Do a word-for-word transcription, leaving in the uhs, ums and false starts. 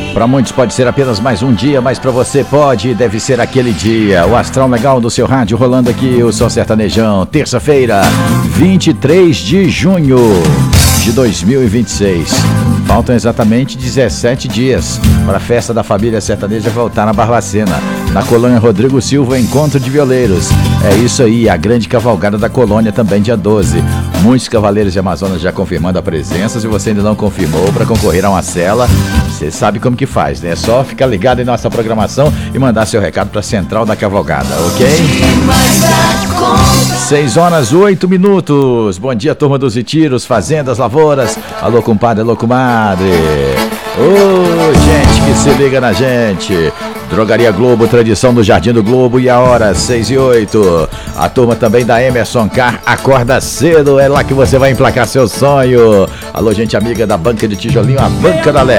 Para muitos pode ser apenas mais um dia, mas para você pode e deve ser aquele dia. O astral legal do seu rádio rolando aqui, o Som Sertanejão. Terça-feira, vinte e três de junho de dois mil e vinte e seis. Faltam exatamente dezessete dias para a festa da família sertaneja voltar na Barbacena, na colônia Rodrigo Silva, Encontro de Violeiros. É isso aí, a grande cavalgada da colônia também dia doze. Muitos cavaleiros de Amazonas já confirmando a presença. Se você ainda não confirmou para concorrer a uma cela, você sabe como que faz, né? É só ficar ligado em nossa programação e mandar seu recado para a Central da Cavalgada, ok? seis horas, oito minutos. Bom dia, turma dos Itiros, Fazendas, Lavouras. Alô, compadre, alô, comadre. Ô, oh, gente que se liga na gente. Drogaria Globo, tradição do Jardim do Globo. E a hora, seis e oito. A turma também da Emerson Car, acorda cedo. É lá que você vai emplacar seu sonho. Alô, gente amiga da Banca de Tijolinho, a Banca da Lé.